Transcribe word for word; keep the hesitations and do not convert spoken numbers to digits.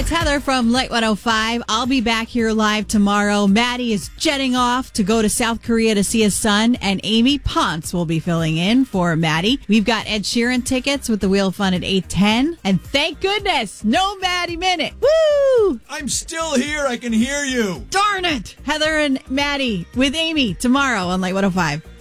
it's Heather from Light one oh five. I'll be back here live tomorrow. Maddie is jetting off to go to South Korea to see his son, and Amy Ponce will be filling in for Maddie. We've got Ed Sheeran tickets with the Wheel of Fun at eight ten, and thank goodness, no Maddie Minute. Woo! I'm still here. I can hear you. Darn it! Heather and Maddie with Amy tomorrow on Light one oh five.